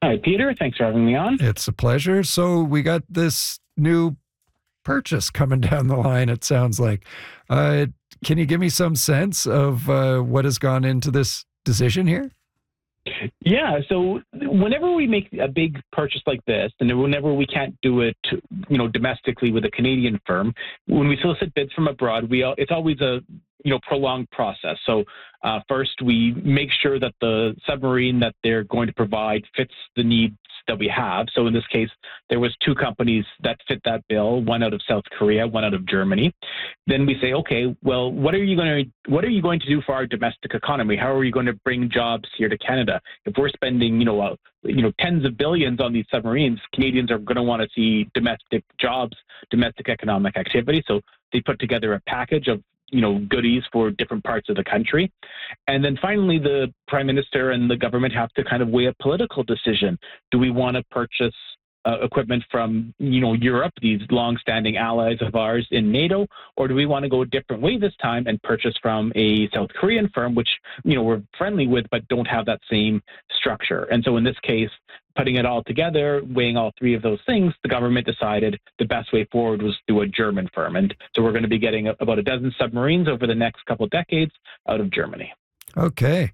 Hi, Peter. Thanks for having me on. It's a pleasure. So we got this new purchase coming down the line, it sounds like. Can you give me some sense of what has gone into this decision here? Yeah, so whenever we make a big purchase like this, and whenever we can't do it, domestically with a Canadian firm, when we solicit bids from abroad, it's always a prolonged process. So first, we make sure that the submarine that they're going to provide fits the needs that we have. So in this case, there was two companies that fit that bill, one out of South Korea, one out of Germany. Then we say, okay, well, what are you going to do for our domestic economy? How are you going to bring jobs here to Canada? If we're spending, tens of billions on these submarines, Canadians are going to want to see domestic jobs, domestic economic activity. So they put together a package of goodies for different parts of the country. And then finally, the Prime Minister and the government have to kind of weigh a political decision. Do we want to purchase equipment from, Europe, these long-standing allies of ours in NATO, or do we want to go a different way this time and purchase from a South Korean firm, which, we're friendly with, but don't have that same structure? And so in this case, putting it all together, weighing all three of those things, the government decided the best way forward was through a German firm. And so we're going to be getting about a dozen submarines over the next couple of decades out of Germany. Okay.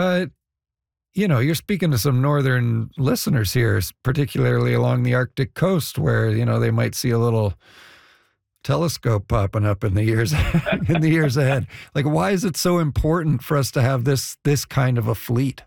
You're speaking to some northern listeners here, particularly along the Arctic coast, where, they might see a little telescope popping up in the years ahead. Like, why is it so important for us to have this kind of a fleet?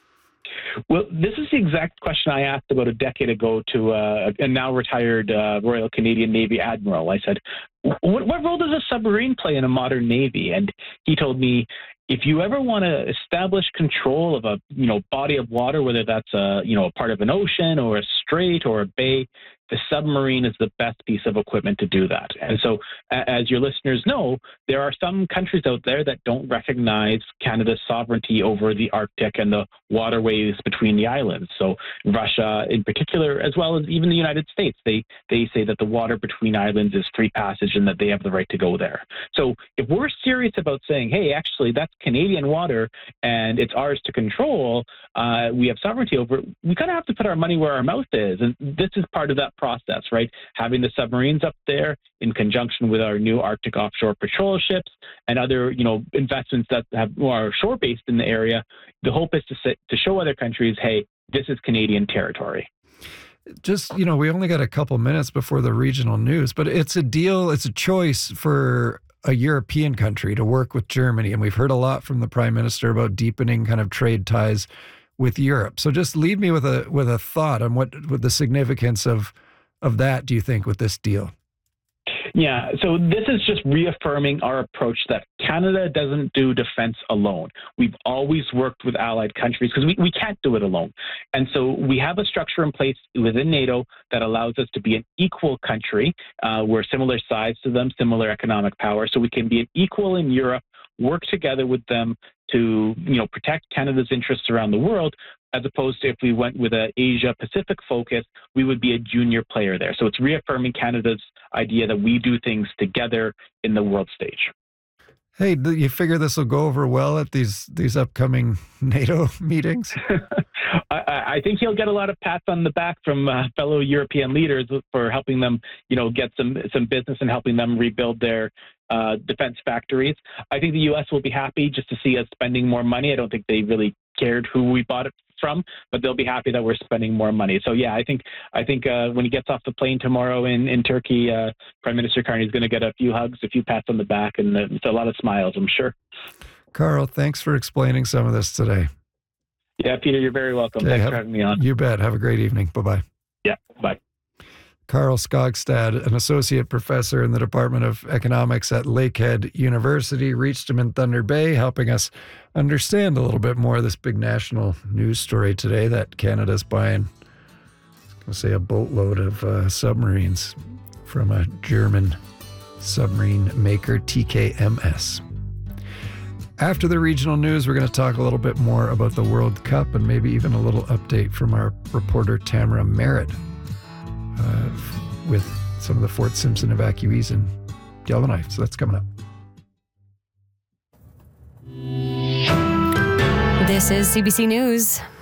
Well, this is the exact question I asked about a decade ago to a now retired Royal Canadian Navy admiral. I said, what role does a submarine play in a modern Navy? And he told me, if you ever want to establish control of a body of water, whether that's a part of an ocean or a strait or a bay, the submarine is the best piece of equipment to do that. And so, as your listeners know, there are some countries out there that don't recognize Canada's sovereignty over the Arctic and the waterways between the islands. So Russia in particular, as well as even the United States, they say that the water between islands is free passage and that they have the right to go there. So if we're serious about saying, hey, actually, that's Canadian water and it's ours to control, we have sovereignty over it, we kind of have to put our money where our mouth is. And this is part of that process, right? Having the submarines up there in conjunction with our new Arctic offshore patrol ships and other, investments that are shore-based in the area. The hope is to show other countries, hey, this is Canadian territory. Just, we only got a couple minutes before the regional news, but it's a choice for a European country to work with Germany. And we've heard a lot from the Prime Minister about deepening kind of trade ties with Europe. So just leave me with a thought on what the significance of that, do you think, with this deal? Yeah, so this is just reaffirming our approach that Canada doesn't do defense alone. We've always worked with allied countries because we can't do it alone. And so we have a structure in place within NATO that allows us to be an equal country. We're similar size to them, similar economic power. So we can be an equal in Europe, work together with them to protect Canada's interests around the world, as opposed to if we went with an Asia-Pacific focus, we would be a junior player there. So it's reaffirming Canada's idea that we do things together in the world stage. Hey, do you figure this will go over well at these upcoming NATO meetings? I think he'll get a lot of pats on the back from fellow European leaders for helping them, get some business and helping them rebuild their defense factories. I think the U.S. will be happy just to see us spending more money. I don't think they really cared who we bought it from, but they'll be happy that we're spending more money. So yeah, I think when he gets off the plane tomorrow in Turkey, Prime Minister Carney is going to get a few hugs, a few pats on the back, and it's a lot of smiles, I'm sure. Carl, thanks for explaining some of this today. Yeah, Peter, you're very welcome. Okay, Thanks for having me on. You bet. Have a great evening. Bye-bye. Yeah, bye. Carl Skogstad, an associate professor in the Department of Economics at Lakehead University, reached him in Thunder Bay, helping us understand a little bit more of this big national news story today that Canada's buying, I was going to say, a boatload of submarines from a German submarine maker, TKMS. After the regional news, we're going to talk a little bit more about the World Cup and maybe even a little update from our reporter Tamara Merritt with some of the Fort Simpson evacuees in Yellowknife. So that's coming up. This is CBC News.